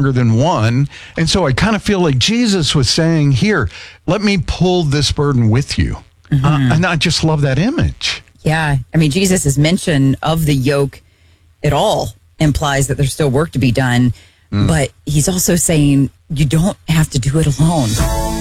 stronger than one. And so I kind of feel like Jesus was saying, here, let me pull this burden with you. And I just love that image. Yeah. I mean, Jesus' mention of the yoke at all implies that there's still work to be done. But he's also saying you don't have to do it alone.